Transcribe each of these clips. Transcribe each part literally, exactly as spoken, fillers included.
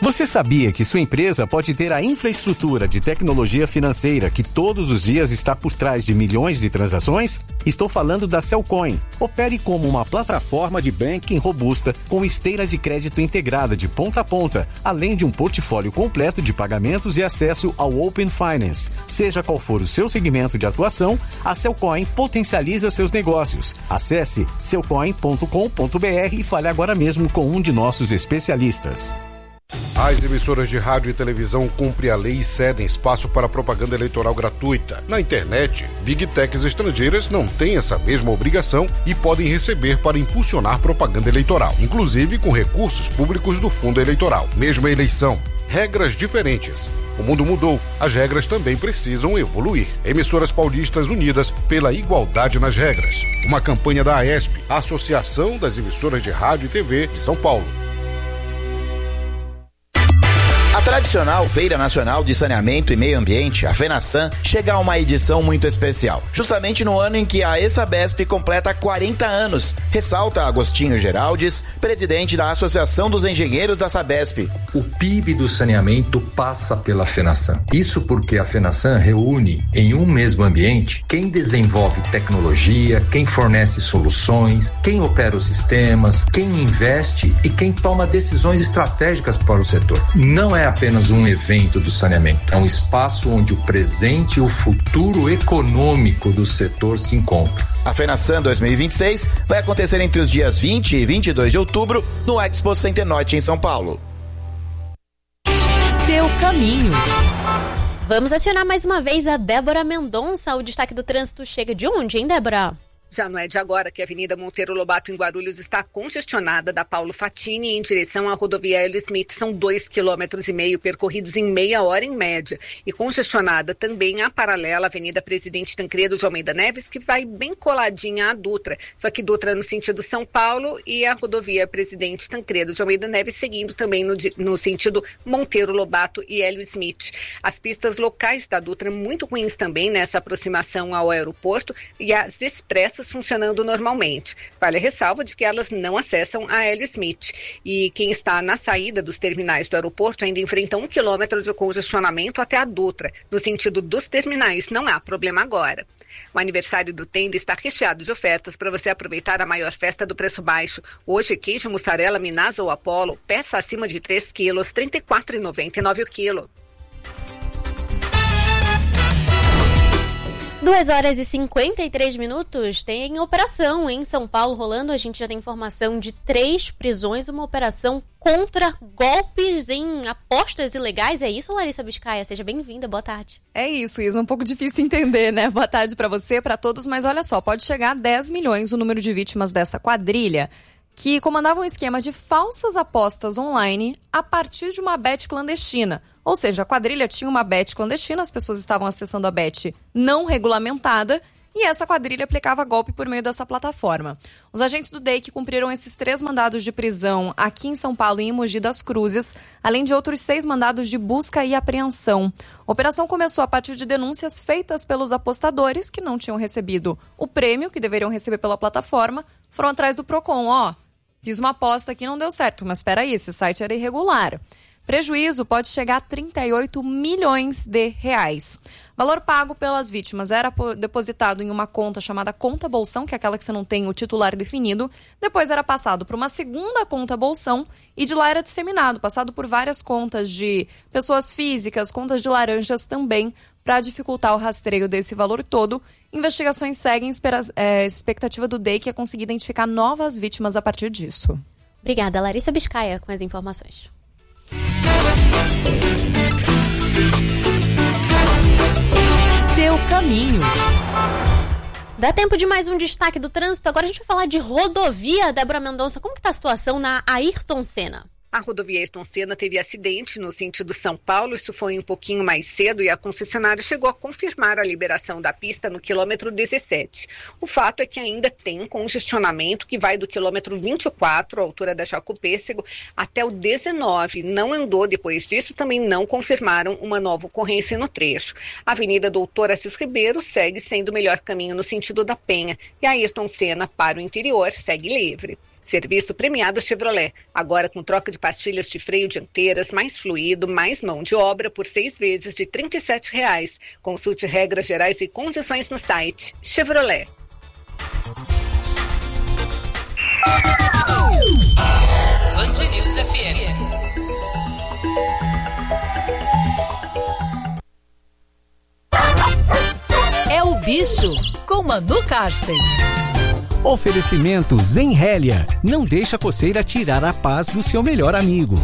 Você sabia que sua empresa pode ter a infraestrutura de tecnologia financeira que todos os dias está por trás de milhões de transações? Estou falando da Cellcoin. Opere como uma plataforma de banking robusta com esteira de crédito integrada de ponta a ponta, além de um portfólio completo de pagamentos e acesso ao Open Finance. Seja qual for o seu segmento de atuação, a Cellcoin potencializa seus negócios. Acesse cellcoin ponto com ponto b r e fale agora mesmo com um de nossos especialistas. As emissoras de rádio e televisão cumprem a lei e cedem espaço para propaganda eleitoral gratuita. Na internet, Big Techs estrangeiras não têm essa mesma obrigação e podem receber para impulsionar propaganda eleitoral, inclusive com recursos públicos do fundo eleitoral. Mesma eleição, regras diferentes. O mundo mudou, as regras também precisam evoluir. Emissoras paulistas unidas pela igualdade nas regras. Uma campanha da AESP, a Associação das Emissoras de Rádio e T V de São Paulo. A tradicional Feira Nacional de Saneamento e Meio Ambiente, a FENASAN, chega a uma edição muito especial, justamente no ano em que a ESABESP completa quarenta anos, ressalta Agostinho Geraldes, presidente da Associação dos Engenheiros da SABESP. O P I B do saneamento passa pela FENASAN. Isso porque a FENASAN reúne em um mesmo ambiente quem desenvolve tecnologia, quem fornece soluções, quem opera os sistemas, quem investe e quem toma decisões estratégicas para o setor. Não é apenas um evento do saneamento, é um espaço onde o presente e o futuro econômico do setor se encontram. A FENASAN dois mil e vinte e seis vai acontecer entre os dias vinte e vinte e dois de outubro no Expo Center Norte em São Paulo. Seu caminho. Vamos acionar mais uma vez a Débora Mendonça. O destaque do trânsito chega de onde, hein, Débora? Já não é de agora que a Avenida Monteiro Lobato em Guarulhos está congestionada da Paulo Fatini em direção à rodovia Hélio Smith. São dois quilômetros e meio percorridos em meia hora em média. E congestionada também a paralela Avenida Presidente Tancredo de Almeida Neves, que vai bem coladinha à Dutra. Só que Dutra no sentido São Paulo e a rodovia Presidente Tancredo de Almeida Neves seguindo também no, no sentido Monteiro Lobato e Hélio Smith. As pistas locais da Dutra muito ruins também nessa aproximação ao aeroporto e as expressas funcionando normalmente. Vale a ressalva de que elas não acessam a Hélio Smith. E quem está na saída dos terminais do aeroporto ainda enfrenta um quilômetro de congestionamento até a Dutra. No sentido dos terminais, não há problema agora. O aniversário do Tenda está recheado de ofertas para você aproveitar a maior festa do preço baixo. Hoje, queijo mussarela Minas ou Apollo, peça acima de três quilos, trinta e quatro reais e noventa e nove centavos o quilo. duas horas e cinquenta e três minutos, tem operação em São Paulo rolando. A gente já tem informação de três prisões, uma operação contra golpes em apostas ilegais. É isso, Larissa Biscaia? Seja bem-vinda, boa tarde. É isso, Isa, um pouco difícil entender, né? Boa tarde para você, para todos, mas olha só, pode chegar a dez milhões o número de vítimas dessa quadrilha que comandava um esquema de falsas apostas online a partir de uma bet clandestina. Ou seja, a quadrilha tinha uma bet clandestina, as pessoas estavam acessando a bet não regulamentada e essa quadrilha aplicava golpe por meio dessa plataforma. Os agentes do D E I C cumpriram esses três mandados de prisão aqui em São Paulo e em Mogi das Cruzes, além de outros seis mandados de busca e apreensão. A operação começou a partir de denúncias feitas pelos apostadores que não tinham recebido o prêmio que deveriam receber pela plataforma, foram atrás do Procon. Ó, fiz uma aposta aqui, não deu certo, mas espera aí, esse site era irregular. Prejuízo pode chegar a trinta e oito milhões de reais. Valor pago pelas vítimas era depositado em uma conta chamada conta bolsão, que é aquela que você não tem o titular definido. Depois era passado para uma segunda conta bolsão e de lá era disseminado, passado por várias contas de pessoas físicas, contas de laranjas também, para dificultar o rastreio desse valor todo. Investigações seguem, espera, é, expectativa do D E I C é conseguir identificar novas vítimas a partir disso. Obrigada, Larissa Biscaia, com as informações. Seu caminho. Dá tempo de mais um destaque do trânsito. Agora a gente vai falar de rodovia. Débora Mendonça, como que está a situação na Ayrton Senna? A rodovia Ayrton Senna teve acidente no sentido São Paulo, isso foi um pouquinho mais cedo e a concessionária chegou a confirmar a liberação da pista no quilômetro dezessete. O fato é que ainda tem congestionamento que vai do quilômetro vinte e quatro, à altura da Jacopêssego, até o dezenove. Não andou depois disso, também não confirmaram uma nova ocorrência no trecho. A Avenida Doutor Assis Ribeiro segue sendo o melhor caminho no sentido da Penha e a Ayrton Senna para o interior segue livre. Serviço premiado Chevrolet, agora com troca de pastilhas de freio dianteiras, mais fluido, mais mão de obra por seis vezes de trinta e sete reais. Consulte regras gerais e condições no site Chevrolet. Band News F M. É o Bicho, com Manu Karsten. Oferecimento Zenrélia. Não deixa a coceira tirar a paz do seu melhor amigo.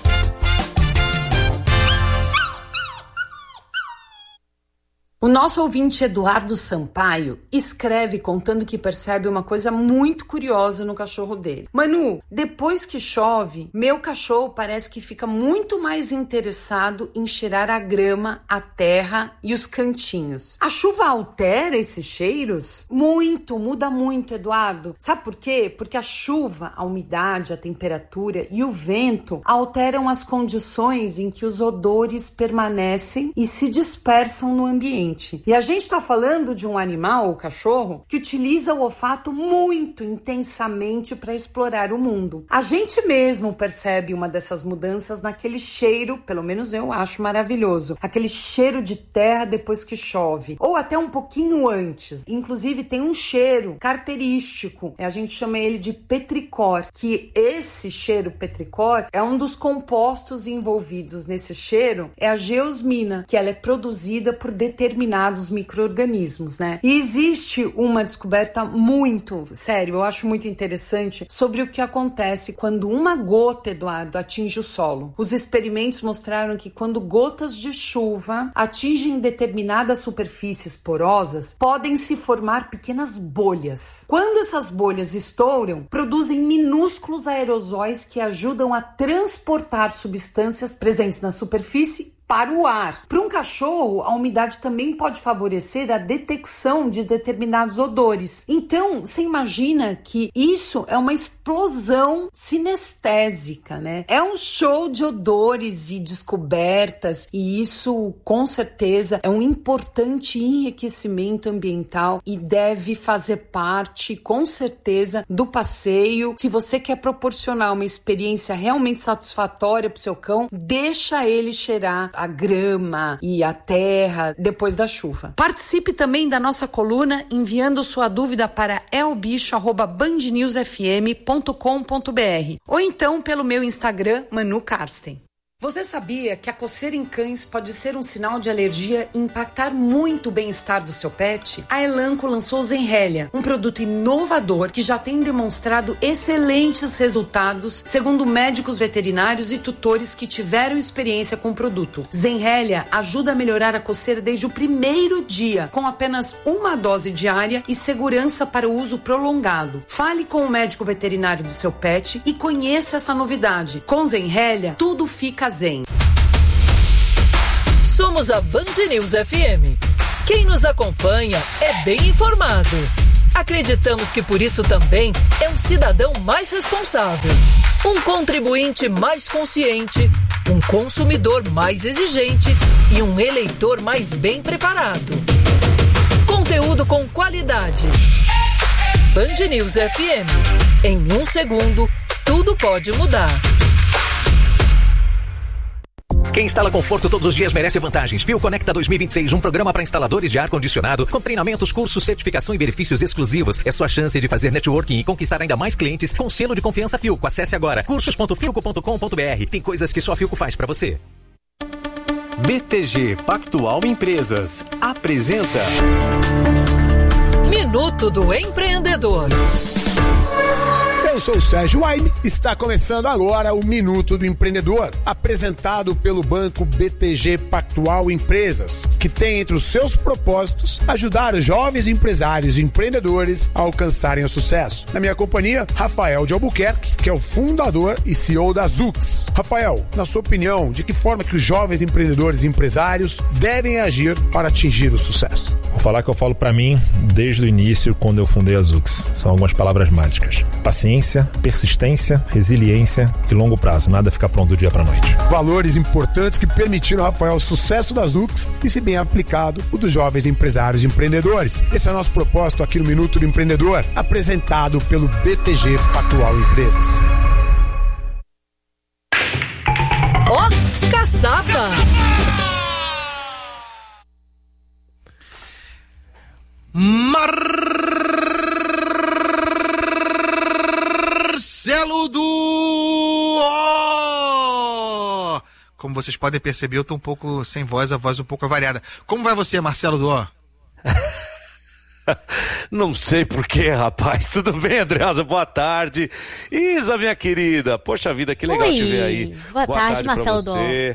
O nosso ouvinte Eduardo Sampaio escreve contando que percebe uma coisa muito curiosa no cachorro dele. Manu, depois que chove, meu cachorro parece que fica muito mais interessado em cheirar a grama, a terra e os cantinhos. A chuva altera esses cheiros? Muito, muda muito, Eduardo. Sabe por quê? Porque a chuva, a umidade, a temperatura e o vento alteram as condições em que os odores permanecem e se dispersam no ambiente. E a gente está falando de um animal, o cachorro, que utiliza o olfato muito intensamente para explorar o mundo. A gente mesmo percebe uma dessas mudanças naquele cheiro, pelo menos eu acho maravilhoso, aquele cheiro de terra depois que chove, ou até um pouquinho antes. Inclusive tem um cheiro característico, a gente chama ele de petricor, que esse cheiro petricor é um dos compostos envolvidos nesse cheiro, é a geosmina, que ela é produzida por determinados determinados micro-organismos, né? E existe uma descoberta muito, sério, eu acho muito interessante, sobre o que acontece quando uma gota, Eduardo, atinge o solo. Os experimentos mostraram que quando gotas de chuva atingem determinadas superfícies porosas, podem se formar pequenas bolhas. Quando essas bolhas estouram, produzem minúsculos aerosóis que ajudam a transportar substâncias presentes na superfície para o ar. Para um cachorro, a umidade também pode favorecer a detecção de determinados odores. Então, você imagina que isso é uma explosão sinestésica, né? É um show de odores e descobertas, e isso, com certeza, é um importante enriquecimento ambiental e deve fazer parte, com certeza, do passeio. Se você quer proporcionar uma experiência realmente satisfatória para o seu cão, deixa ele cheirar a grama e a terra depois da chuva. Participe também da nossa coluna enviando sua dúvida para elbicho arroba band news f m ponto com ponto b r ou então pelo meu Instagram, Manu Karsten. Você sabia que a coceira em cães pode ser um sinal de alergia e impactar muito o bem-estar do seu pet? A Elanco lançou Zenrélia, um produto inovador que já tem demonstrado excelentes resultados, segundo médicos veterinários e tutores que tiveram experiência com o produto. Zenrélia ajuda a melhorar a coceira desde o primeiro dia, com apenas uma dose diária e segurança para o uso prolongado. Fale com o médico veterinário do seu pet e conheça essa novidade. Com Zenrélia, tudo fica zen. Somos a Band News F M. Quem nos acompanha é bem informado. Acreditamos que por isso também é um cidadão mais responsável, um contribuinte mais consciente, um consumidor mais exigente e um eleitor mais bem preparado. Conteúdo com qualidade. Band News F M. Em um segundo, tudo pode mudar. Quem instala conforto todos os dias merece vantagens. Fio Conecta dois mil e vinte e seis, um programa para instaladores de ar-condicionado, com treinamentos, cursos, certificação e benefícios exclusivos. É sua chance de fazer networking e conquistar ainda mais clientes com selo de confiança Filco. Acesse agora cursos ponto filco ponto com ponto b r. Tem coisas que só a Filco faz para você. B T G Pactual Empresas apresenta Minuto do Empreendedor. Eu sou o Sérgio Waime, está começando agora o Minuto do Empreendedor, apresentado pelo banco B T G Pactual Empresas, que tem entre os seus propósitos ajudar os jovens empresários e empreendedores a alcançarem o sucesso. Na minha companhia, Rafael de Albuquerque, que é o fundador e C E O da Zux. Rafael, na sua opinião, de que forma que os jovens empreendedores e empresários devem agir para atingir o sucesso? Vou falar que eu falo para mim desde o início, quando eu fundei a Zux. São algumas palavras mágicas. Paciência, paciência, persistência, resiliência e longo prazo. Nada fica pronto do dia para noite. Valores importantes que permitiram, Rafael, o sucesso das U C S e, se bem aplicado, o dos jovens empresários e empreendedores. Esse é o nosso propósito aqui no Minuto do Empreendedor, apresentado pelo B T G Pactual Empresas. Ó, oh, caçapa! Marcelo do... Oh! Como vocês podem perceber, eu tô um pouco sem voz, a voz um pouco avariada. Como vai você, Marcelo do O? Não sei porquê, rapaz. Tudo bem, Andreasa? Boa tarde. Isa, minha querida. Poxa vida, que legal Oi. te ver aí. Boa, boa tarde, tarde Marcelo do O.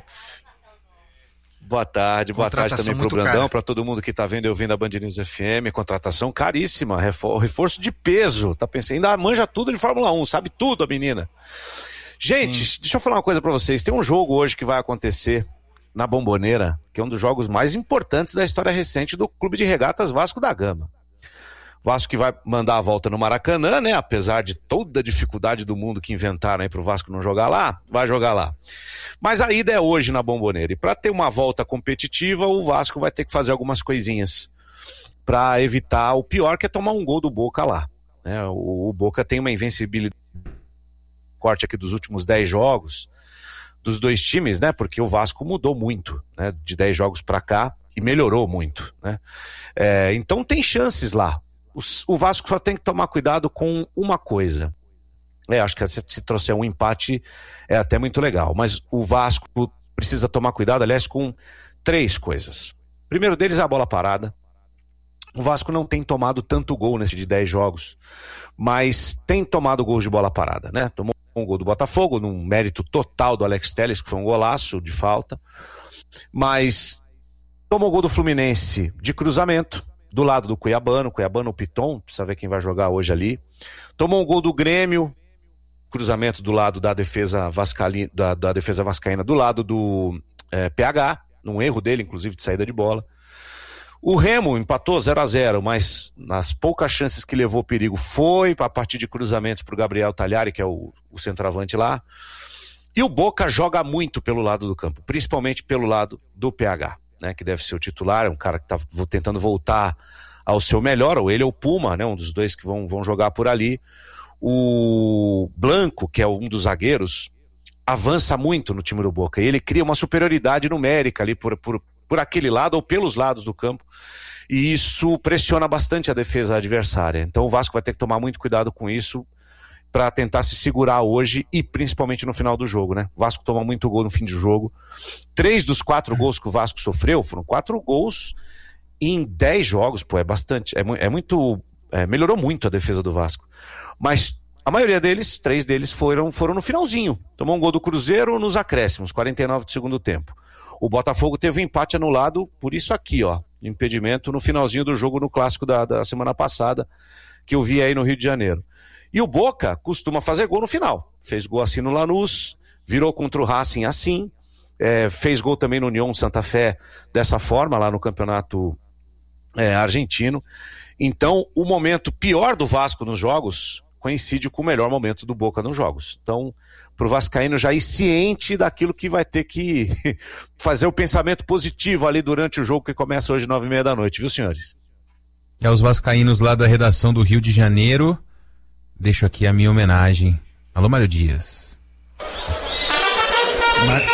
Boa tarde, boa tarde também pro Brandão, para todo mundo que tá vendo e ouvindo a Band News F M. Contratação caríssima, refor- reforço de peso. Tá pensando, ainda manja tudo de Fórmula um, sabe tudo a menina. Gente, Sim. deixa eu falar uma coisa para vocês. Tem um jogo hoje que vai acontecer na Bombonera, que é um dos jogos mais importantes da história recente do Clube de Regatas Vasco da Gama. Vasco que vai mandar a volta no Maracanã, né? Apesar de toda a dificuldade do mundo que inventaram aí pro Vasco não jogar lá, vai jogar lá. Mas a ida é hoje na Bombonera. E para ter uma volta competitiva, o Vasco vai ter que fazer algumas coisinhas para evitar o pior, que é tomar um gol do Boca lá. Né? O, o Boca tem uma invencibilidade, corte aqui dos últimos dez jogos dos dois times, né? Porque o Vasco mudou muito, né? De dez jogos para cá e melhorou muito, né? É, então tem chances lá. O Vasco só tem que tomar cuidado com uma coisa. É, acho que se, se trouxer um empate é até muito legal. Mas o Vasco precisa tomar cuidado, aliás, com três coisas. Primeiro deles é a bola parada. O Vasco não tem tomado tanto gol nesse de dez jogos, mas tem tomado gols de bola parada, né? Tomou um gol do Botafogo, num mérito total do Alex Telles, que foi um golaço de falta. Mas tomou gol do Fluminense de cruzamento, do lado do Cuiabano, Cuiabano o Piton, precisa ver quem vai jogar hoje ali. Tomou um gol do Grêmio, cruzamento do lado da defesa vascaína, da, da defesa vascaína do lado do é, P H, num erro dele, inclusive, de saída de bola. O Remo empatou zero a zero, mas nas poucas chances que levou perigo foi a partir de cruzamentos para o Gabriel Talhari, que é o, o centroavante lá. E o Boca joga muito pelo lado do campo, principalmente pelo lado do P H. Né, que deve ser o titular, é um cara que está tentando voltar ao seu melhor, ou ele ou o Puma, né, um dos dois que vão, vão jogar por ali. O Blanco, que é um dos zagueiros, avança muito no time do Boca, e ele cria uma superioridade numérica ali por, por, por aquele lado ou pelos lados do campo, e isso pressiona bastante a defesa adversária. Então o Vasco vai ter que tomar muito cuidado com isso para tentar se segurar hoje e principalmente no final do jogo, né? O Vasco toma muito gol no fim de jogo. Três dos quatro gols que o Vasco sofreu foram quatro gols em dez jogos, pô, é bastante, é, é muito, é, melhorou muito a defesa do Vasco. Mas a maioria deles, três deles foram, foram no finalzinho. Tomou um gol do Cruzeiro nos acréscimos, quarenta e nove do segundo tempo. O Botafogo teve um empate anulado por isso aqui, ó, impedimento no finalzinho do jogo no clássico da, da semana passada, que eu vi aí no Rio de Janeiro. E o Boca costuma fazer gol no final. Fez gol assim no Lanús, virou contra o Racing assim, é, fez gol também no União Santa Fé dessa forma, lá no campeonato é, argentino. Então, o momento pior do Vasco nos jogos coincide com o melhor momento do Boca nos jogos. Então, pro vascaíno já ir ciente daquilo que vai ter que fazer o pensamento positivo ali durante o jogo que começa hoje nove e meia da noite, viu, senhores? E aos vascaínos lá da redação do Rio de Janeiro, deixo aqui a minha homenagem. Alô, Mário Dias. Mas...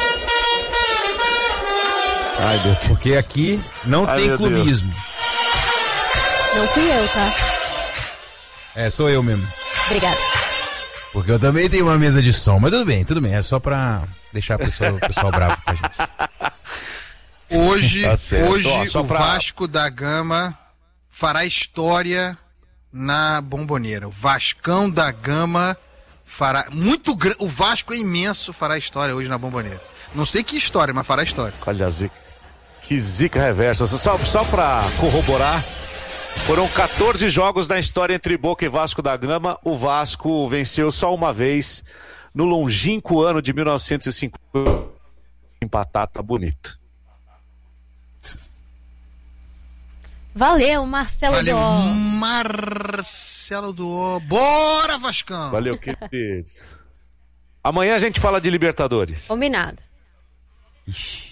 Ai, meu Deus. Porque aqui não Ai, tem clubismo. Deus. Não fui eu, tá? É, sou eu mesmo. Obrigada. Porque eu também tenho uma mesa de som. Mas tudo bem, tudo bem. É só pra deixar o pessoal, o pessoal bravo com a gente. Hoje, tá hoje Ó, o pra... Vasco da Gama fará história na Bombonera. O Vascão da Gama fará muito grande. O Vasco é imenso, fará história hoje na Bombonera. Não sei que história, mas fará história. Olha a zica. Que zica reversa. Só, só pra corroborar, foram quatorze jogos na história entre Boca e Vasco da Gama. O Vasco venceu só uma vez no longínquo ano de mil novecentos e cinquenta. Empatar, tá bonito. Valeu, Marcelo Valeu, Dó. Marcelo Dó. Bora, Vascão! Valeu, queridos. Amanhã a gente fala de Libertadores. Combinado. Ixi.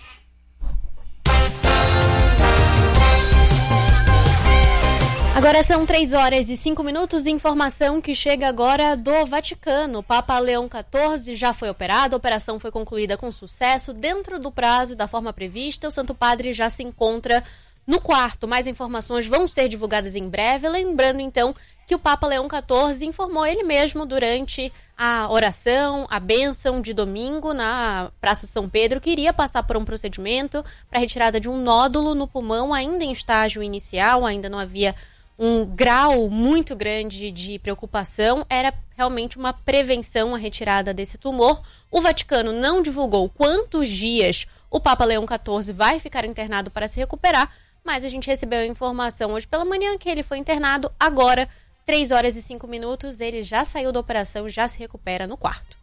Agora são três horas e cinco minutos. Informação que chega agora do Vaticano. O Papa Leão quatorze já foi operado, a operação foi concluída com sucesso. Dentro do prazo e da forma prevista, o Santo Padre já se encontra no quarto. Mais informações vão ser divulgadas em breve. Lembrando, então, que o Papa Leão quatorze informou ele mesmo durante a oração, a bênção de domingo na Praça São Pedro, que iria passar por um procedimento para retirada de um nódulo no pulmão, ainda em estágio inicial, ainda não havia um grau muito grande de preocupação, era realmente uma prevenção a retirada desse tumor. O Vaticano não divulgou quantos dias o Papa Leão quatorze vai ficar internado para se recuperar, mas a gente recebeu a informação hoje pela manhã que ele foi internado. Agora, três horas e cinco minutos, ele já saiu da operação, já se recupera no quarto.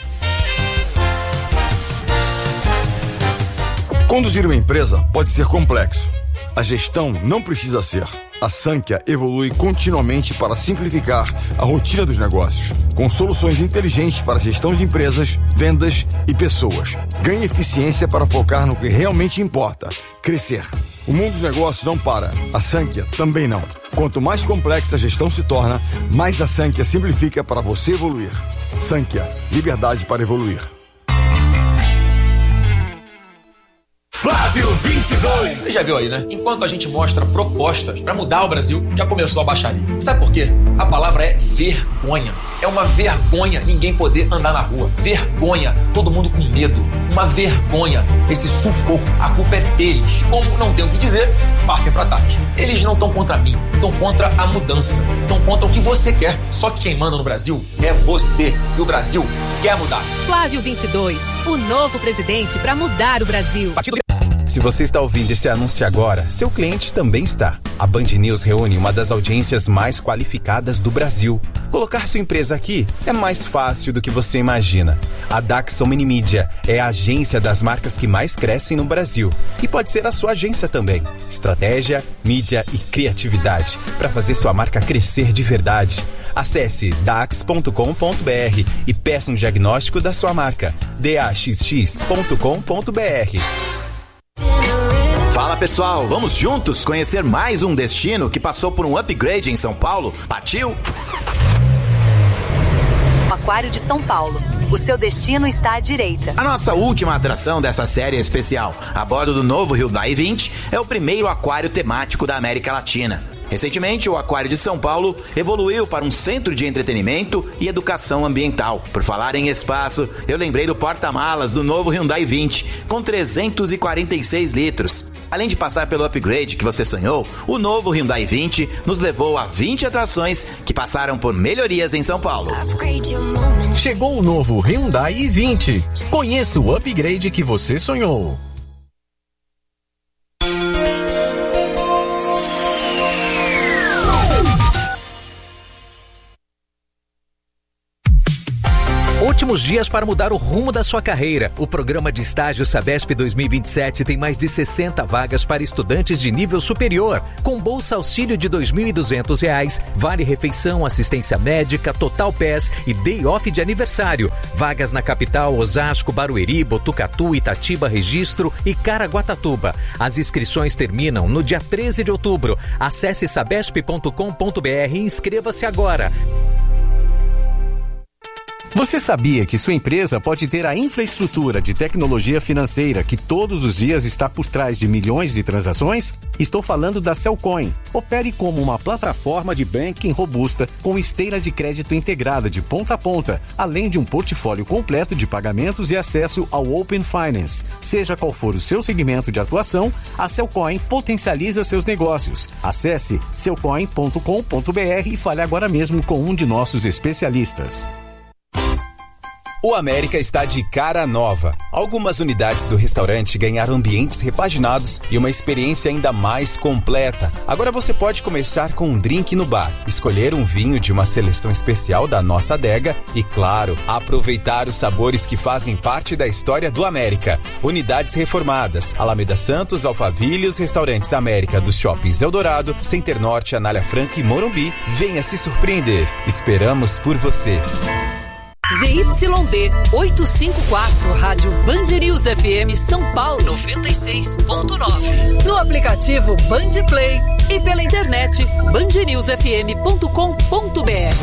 Conduzir uma empresa pode ser complexo. A gestão não precisa ser. A Sankhya evolui continuamente para simplificar a rotina dos negócios, com soluções inteligentes para a gestão de empresas, vendas e pessoas. Ganhe eficiência para focar no que realmente importa, crescer. O mundo dos negócios não para, a Sankhya também não. Quanto mais complexa a gestão se torna, mais a Sankhya simplifica para você evoluir. Sankhya, liberdade para evoluir. Flávio vinte e dois. Você já viu aí, né? Enquanto a gente mostra propostas pra mudar o Brasil, já começou a baixaria. Sabe por quê? A palavra é vergonha. É uma vergonha ninguém poder andar na rua. Vergonha, todo mundo com medo. Uma vergonha, esse sufoco. A culpa é deles. Como não tem o que dizer, partem pro ataque. Eles não estão contra mim, estão contra a mudança. Estão contra o que você quer. Só que quem manda no Brasil é você. E o Brasil quer mudar. Flávio vinte e dois, o novo presidente pra mudar o Brasil. Partido... Se você está ouvindo esse anúncio agora, seu cliente também está. A Band News reúne uma das audiências mais qualificadas do Brasil. Colocar sua empresa aqui é mais fácil do que você imagina. A Daxon Mini Media é a agência das marcas que mais crescem no Brasil. E pode ser a sua agência também. Estratégia, mídia e criatividade para fazer sua marca crescer de verdade. Acesse dax ponto com ponto b r e peça um diagnóstico da sua marca. d a x x ponto com ponto b r. Fala pessoal, vamos juntos conhecer mais um destino que passou por um upgrade em São Paulo? Partiu? Aquário de São Paulo. O seu destino está à direita. A nossa última atração dessa série especial, a bordo do novo Hyundai vinte, é o primeiro aquário temático da América Latina. Recentemente, o Aquário de São Paulo evoluiu para um centro de entretenimento e educação ambiental. Por falar em espaço, eu lembrei do porta-malas do novo Hyundai vinte, com trezentos e quarenta e seis litros. Além de passar pelo upgrade que você sonhou, o novo Hyundai vinte nos levou a vinte atrações que passaram por melhorias em São Paulo. Chegou o novo Hyundai i vinte. Conheça o upgrade que você sonhou. Últimos dias para mudar o rumo da sua carreira. O programa de estágio Sabesp dois mil e vinte e sete tem mais de sessenta vagas para estudantes de nível superior, com bolsa auxílio de dois mil e duzentos reais, vale refeição, assistência médica, total P E S e day off de aniversário. Vagas na capital, Osasco, Barueri, Botucatu, Itatiba, Registro e Caraguatatuba. As inscrições terminam no dia treze de outubro. Acesse sabesp ponto com ponto b r e inscreva-se agora. Você sabia que sua empresa pode ter a infraestrutura de tecnologia financeira que todos os dias está por trás de milhões de transações? Estou falando da Cellcoin. Opere como uma plataforma de banking robusta com esteira de crédito integrada de ponta a ponta, além de um portfólio completo de pagamentos e acesso ao Open Finance. Seja qual for o seu segmento de atuação, a Cellcoin potencializa seus negócios. Acesse cellcoin ponto com ponto b r e fale agora mesmo com um de nossos especialistas. O América está de cara nova. Algumas unidades do restaurante ganharam ambientes repaginados e uma experiência ainda mais completa. Agora você pode começar com um drink no bar, escolher um vinho de uma seleção especial da nossa adega e, claro, aproveitar os sabores que fazem parte da história do América. Unidades reformadas: Alameda Santos, Alphaville e os restaurantes América dos shoppings Eldorado, Center Norte, Anália Franca e Morumbi. Venha se surpreender. Esperamos por você. Z Y D oitocentos e cinquenta e quatro, Rádio Band News F M São Paulo noventa e seis ponto nove. No aplicativo Band Play e pela internet band news f m ponto com ponto b r.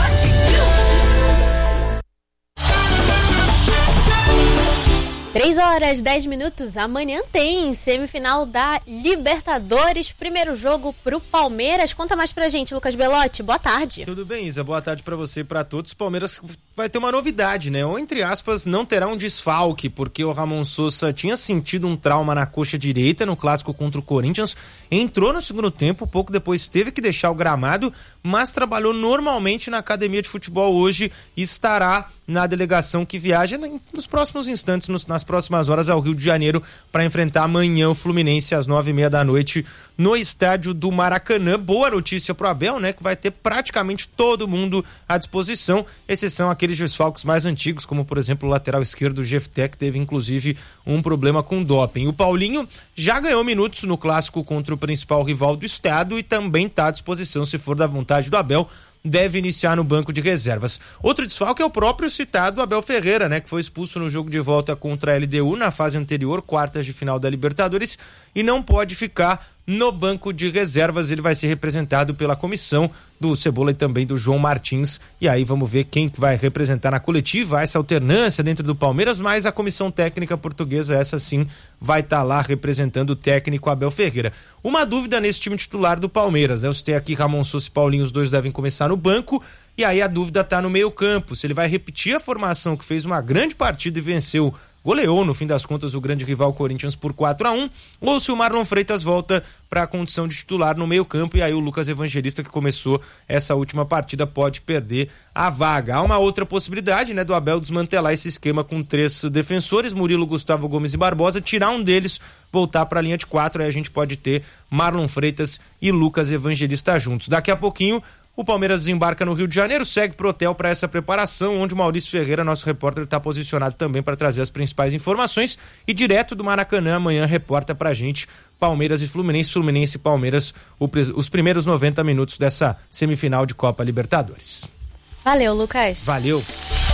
três horas e dez minutos, amanhã tem semifinal da Libertadores, primeiro jogo pro Palmeiras. Conta mais pra gente, Lucas Belotti, boa tarde. Tudo bem, Isa, boa tarde pra você e pra todos. O Palmeiras vai ter uma novidade, né? Ou, entre aspas, não terá um desfalque, porque o Ramon Sousa tinha sentido um trauma na coxa direita no clássico contra o Corinthians, entrou no segundo tempo, pouco depois teve que deixar o gramado, mas trabalhou normalmente na academia de futebol hoje e estará na delegação que viaja nos próximos instantes, nos, nas próximas horas ao Rio de Janeiro para enfrentar amanhã o Fluminense às nove e meia da noite no estádio do Maracanã. Boa notícia pro Abel, né? Que vai ter praticamente todo mundo à disposição, exceção aqueles desfalques mais antigos, como por exemplo o lateral esquerdo Jefté, que teve inclusive um problema com doping. O Paulinho já ganhou minutos no clássico contra o principal rival do estado e também está à disposição, se for da vontade do Abel, deve iniciar no banco de reservas. Outro desfalque é o próprio citado Abel Ferreira, né, que foi expulso no jogo de volta contra a L D U na fase anterior, quartas de final da Libertadores, e não pode ficar no banco de reservas. Ele vai ser representado pela comissão do Cebola e também do João Martins, e aí vamos ver quem vai representar na coletiva essa alternância dentro do Palmeiras, mas a comissão técnica portuguesa, essa sim, vai estar tá lá representando o técnico Abel Ferreira. Uma dúvida nesse time titular do Palmeiras, né? Eu citei aqui Ramon Sousa e Paulinho, os dois devem começar no banco, e aí a dúvida tá no meio campo, se ele vai repetir a formação que fez uma grande partida e venceu, goleou no fim das contas o grande rival Corinthians por quatro a um, ou se o Marlon Freitas volta para a condição de titular no meio campo, e aí o Lucas Evangelista, que começou essa última partida, pode perder a vaga. Há uma outra possibilidade, né, do Abel desmantelar esse esquema com três defensores, Murilo, Gustavo Gomes e Barbosa, tirar um deles, voltar para a linha de quatro, aí a gente pode ter Marlon Freitas e Lucas Evangelista juntos. Daqui a pouquinho o Palmeiras desembarca no Rio de Janeiro, segue pro hotel para essa preparação, onde o Maurício Ferreira, nosso repórter, está posicionado também para trazer as principais informações, e direto do Maracanã amanhã reporta pra gente Palmeiras e Fluminense, Fluminense e Palmeiras, o, os primeiros noventa minutos dessa semifinal de Copa Libertadores. Valeu, Lucas. Valeu.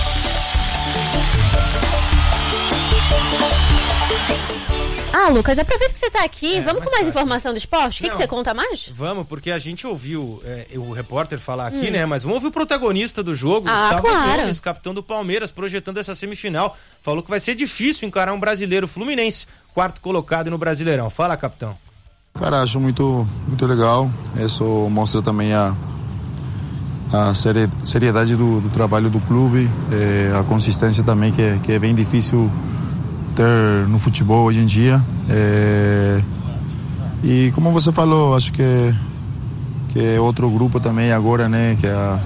Ah, Lucas, aproveita que você tá aqui, é, vamos com mais fácil. Informação do esporte? O que, que você conta mais? Vamos, porque a gente ouviu é, o repórter falar aqui, hum. né? Mas vamos ouvir o protagonista do jogo, ah, Gustavo claro. Gomes, capitão do Palmeiras, projetando essa semifinal. Falou que vai ser difícil encarar um brasileiro, Fluminense, quarto colocado no Brasileirão. Fala, capitão. Cara, acho muito, muito legal. Isso mostra também a, a seriedade do, do trabalho do clube, é, a consistência também, que é, que é bem difícil ter no futebol hoje em dia. É, e como você falou, acho que, que é outro grupo também agora, né, que a,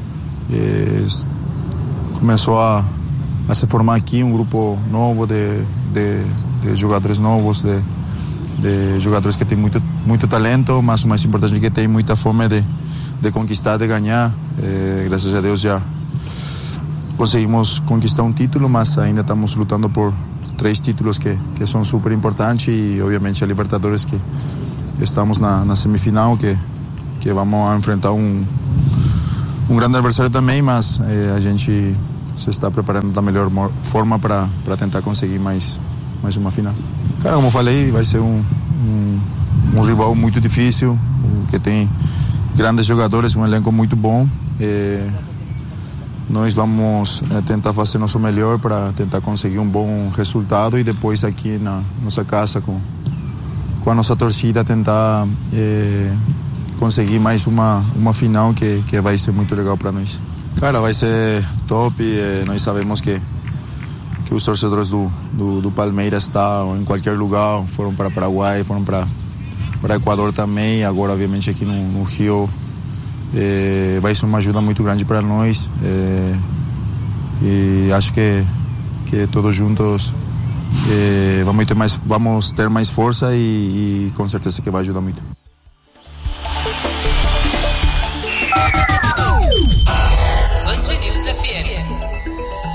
é, começou a, a se formar aqui um grupo novo de, de, de jogadores novos, de, de jogadores que têm muito, muito talento, mas o mais importante é que tem muita fome de, de conquistar, de ganhar. É, graças a Deus já conseguimos conquistar um título, mas ainda estamos lutando por três títulos que, que são super importantes, e obviamente a Libertadores, que estamos na, na semifinal, que, que vamos enfrentar um, um grande adversário também, mas eh, a gente se está preparando da melhor forma para tentar conseguir mais, mais uma final. Cara, como falei, vai ser um, um, um rival muito difícil, que tem grandes jogadores, um elenco muito bom. Eh, Nós vamos é, tentar fazer nosso melhor para tentar conseguir um bom resultado, e depois aqui na nossa casa com, com a nossa torcida tentar é, conseguir mais uma, uma final que, que vai ser muito legal para nós. Cara, vai ser top. É, nós sabemos que, que os torcedores do, do, do Palmeiras estão em qualquer lugar, foram para Paraguai, foram para para Equador também, agora obviamente aqui no, no Rio. É, vai ser uma ajuda muito grande para nós. É, e acho que, que todos juntos eh, vamos, ter mais, vamos ter mais força e, e com certeza que vai ajudar muito. Band News F M.